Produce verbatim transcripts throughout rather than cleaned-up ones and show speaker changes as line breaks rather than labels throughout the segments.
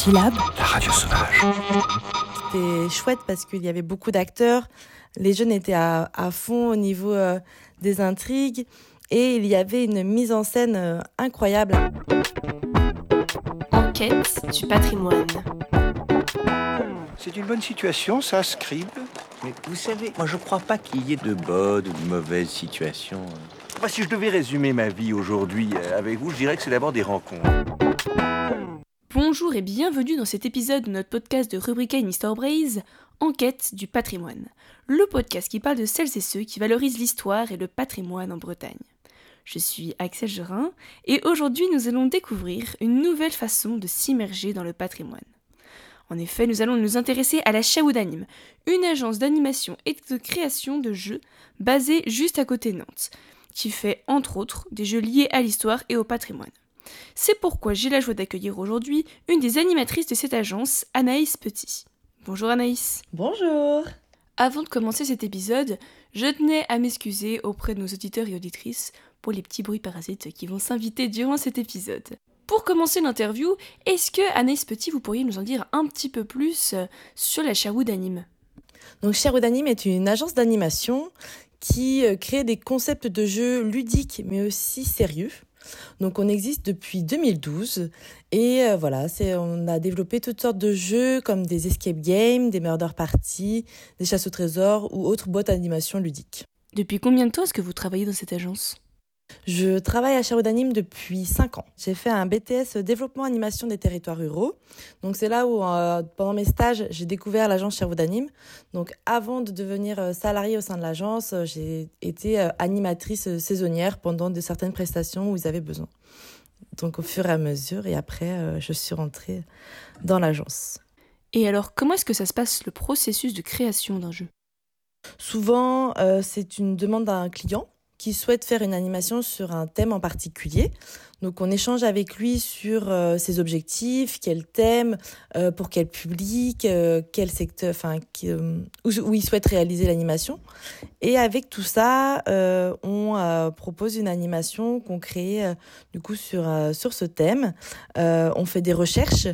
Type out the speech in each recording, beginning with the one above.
syllabes.
La radio sauvage.
C'était chouette parce qu'il y avait beaucoup d'acteurs. Les jeunes étaient à, à fond au niveau euh, des intrigues. Et il y avait une mise en scène euh, incroyable.
Enquête du patrimoine.
C'est une bonne situation, ça, Scribe.
Mais vous savez, moi je crois pas qu'il y ait de bonnes ou de mauvaises situations.
Moi, si je devais résumer ma vie aujourd'hui euh, avec vous, je dirais que c'est d'abord des rencontres.
Bonjour et bienvenue dans cet épisode de notre podcast de Rubrica in Histoire Braise, Enquête du patrimoine. Le podcast qui parle de celles et ceux qui valorisent l'histoire et le patrimoine en Bretagne. Je suis Axel Gerin et aujourd'hui nous allons découvrir une nouvelle façon de s'immerger dans le patrimoine. En effet, nous allons nous intéresser à la Chaoud Anime, une agence d'animation et de création de jeux basée juste à côté de Nantes, qui fait entre autres des jeux liés à l'histoire et au patrimoine. C'est pourquoi j'ai la joie d'accueillir aujourd'hui une des animatrices de cette agence, Anaïs Petit. Bonjour Anaïs.
Bonjour.
Avant de commencer cet épisode, je tenais à m'excuser auprès de nos auditeurs et auditrices pour les petits bruits parasites qui vont s'inviter durant cet épisode. Pour commencer l'interview, est-ce que Anaïs Petit, vous pourriez nous en dire un petit peu plus sur la Chaoud Anime ?
Donc Chaoud Anime est une agence d'animation qui crée des concepts de jeux ludiques mais aussi sérieux. Donc on existe depuis deux mille douze et euh, voilà, c'est, on a développé toutes sortes de jeux comme des escape games, des murder parties, des chasses au trésor ou autres boîtes d'animation ludiques.
Depuis combien de temps est-ce que vous travaillez dans cette agence ?
Je travaille à Chaoud Anime depuis cinq ans. J'ai fait un B T S développement animation des territoires ruraux. Donc c'est là où euh, pendant mes stages, j'ai découvert l'agence Chaoud Anime. Donc avant de devenir salariée au sein de l'agence, j'ai été euh, animatrice saisonnière pendant de certaines prestations où ils avaient besoin. Donc au fur et à mesure et après euh, je suis rentrée dans l'agence.
Et alors comment est-ce que ça se passe le processus de création d'un jeu ?
Souvent euh, c'est une demande d'un client qui souhaite faire une animation sur un thème en particulier. Donc on échange avec lui sur euh, ses objectifs, quel thème, euh, pour quel public, euh, quel secteur, enfin euh, où, où il souhaite réaliser l'animation. Et avec tout ça, euh, on euh, propose une animation qu'on crée euh, du coup sur euh, sur ce thème. Euh, on fait des recherches.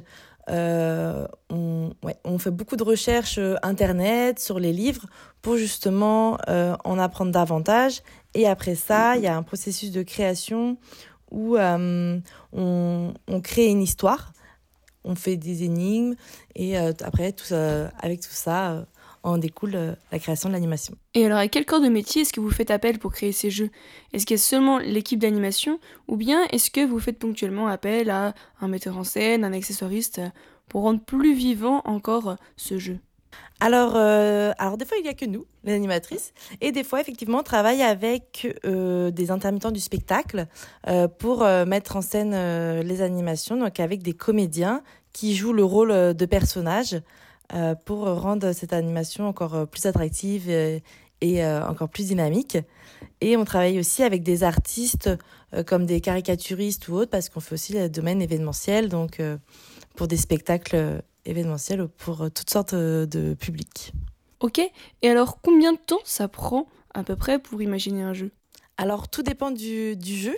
Euh, on, ouais, on fait beaucoup de recherches euh, internet, sur les livres, pour justement euh, en apprendre davantage. Et après ça, il y a un processus de création où euh, on, on crée une histoire, on fait des énigmes, et euh, après, tout ça, avec tout ça, euh, en découle euh, la création de l'animation.
Et alors, à quel corps de métier est-ce que vous faites appel pour créer ces jeux ? Est-ce qu'il y a seulement l'équipe d'animation, ou bien est-ce que vous faites ponctuellement appel à un metteur en scène, un accessoiriste, pour rendre plus vivant encore ce jeu ?
Alors, euh, alors des fois, il n'y a que nous, les animatrices, et des fois, effectivement, on travaille avec euh, des intermittents du spectacle euh, pour euh, mettre en scène euh, les animations, donc avec des comédiens qui jouent le rôle de personnages euh, pour rendre cette animation encore plus attractive et, et euh, encore plus dynamique. Et on travaille aussi avec des artistes euh, comme des caricaturistes ou autres, parce qu'on fait aussi le domaine événementiel, donc euh, pour des spectacles événementiel pour toutes sortes de publics.
Ok, et alors combien de temps ça prend à peu près pour imaginer un jeu ?
Alors tout dépend du, du jeu.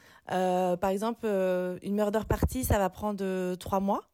Euh, par exemple, euh, une murder party, ça va prendre trois mois.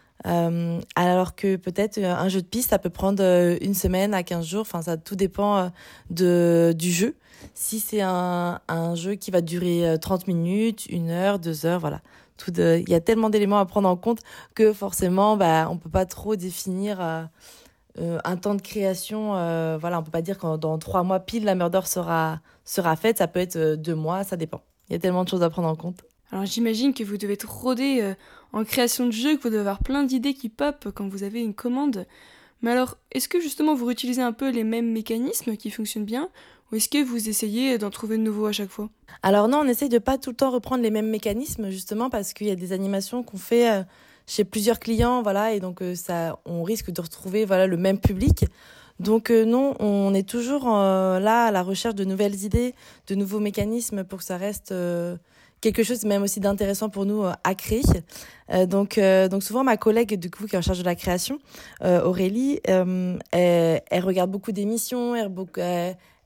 Euh, alors que peut-être un jeu de piste, ça peut prendre une semaine à quinze jours. Enfin, ça tout dépend de, du jeu. Si c'est un, un jeu qui va durer trente minutes, une heure, deux heures, voilà. Tout de, il y a tellement d'éléments à prendre en compte que forcément, bah, on peut pas trop définir euh, euh, un temps de création. Euh, voilà, on peut pas dire que dans trois mois pile la murder sera sera faite. Ça peut être euh, deux mois, ça dépend. Il y a tellement de choses à prendre en compte.
Alors j'imagine que vous devez être rodé euh, en création de jeux, que vous devez avoir plein d'idées qui pop quand vous avez une commande. Mais alors, est-ce que justement vous réutilisez un peu les mêmes mécanismes qui fonctionnent bien ? Ou est-ce que vous essayez d'en trouver de nouveaux à chaque fois ?
Alors non, on essaye de pas tout le temps reprendre les mêmes mécanismes, justement parce qu'il y a des animations qu'on fait euh, chez plusieurs clients, voilà, et donc euh, ça, on risque de retrouver voilà le même public. Donc euh, non, on est toujours euh, là à la recherche de nouvelles idées, de nouveaux mécanismes pour que ça reste euh, quelque chose même aussi d'intéressant pour nous euh, à créer. Euh, donc, euh, donc souvent ma collègue du coup qui est en charge de la création, euh, Aurélie, euh, elle, elle regarde beaucoup d'émissions, elle, beaucoup, elle,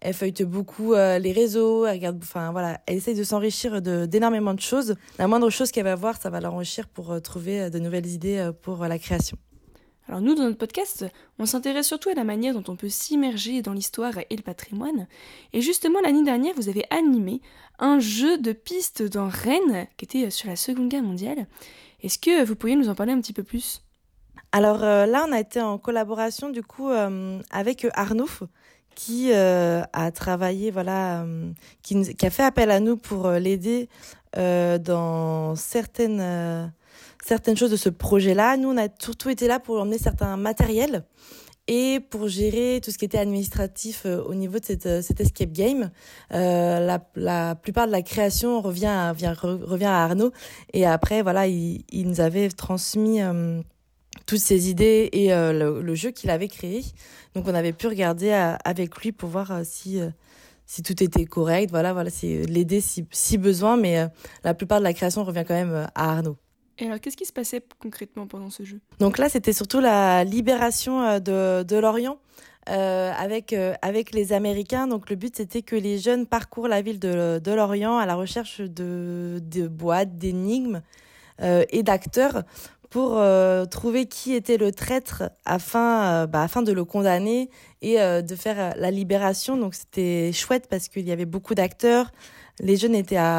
elle feuillete beaucoup euh, les réseaux, elle regarde, enfin voilà, elle essaye de s'enrichir de, d'énormément de choses. La moindre chose qu'elle va voir, ça va l'enrichir pour euh, trouver de nouvelles idées euh, pour euh, la création.
Alors nous, dans notre podcast, on s'intéresse surtout à la manière dont on peut s'immerger dans l'histoire et le patrimoine. Et justement, l'année dernière, vous avez animé un jeu de pistes dans Rennes, qui était sur la Seconde Guerre mondiale. Est-ce que vous pourriez nous en parler un petit peu plus ?
Alors euh, là, on a été en collaboration du coup euh, avec Arnaud, qui euh, a travaillé, voilà, euh, qui, nous, qui a fait appel à nous pour euh, l'aider euh, dans certaines... Euh, certaines choses de ce projet-là. Nous, on a surtout été là pour emmener certains matériels et pour gérer tout ce qui était administratif euh, au niveau de cette, cette escape game. Euh, la, la plupart de la création revient à, vient, re, revient à Arnaud. Et après, voilà, il, il nous avait transmis euh, toutes ses idées et euh, le, le jeu qu'il avait créé. Donc, on avait pu regarder à, avec lui pour voir euh, si... Euh, si tout était correct. Voilà, voilà, c'est l'aider si, si besoin. Mais euh, la plupart de la création revient quand même à Arnaud.
Et alors, qu'est-ce qui se passait concrètement pendant ce jeu ?
Donc là, c'était surtout la libération de, de l'Orient euh, avec, euh, avec les Américains. Donc le but, c'était que les jeunes parcourent la ville de, de l'Orient à la recherche de, de boîtes, d'énigmes euh, et d'acteurs pour euh, trouver qui était le traître afin, euh, bah, afin de le condamner et euh, de faire la libération. Donc c'était chouette parce qu'il y avait beaucoup d'acteurs. Les jeunes étaient à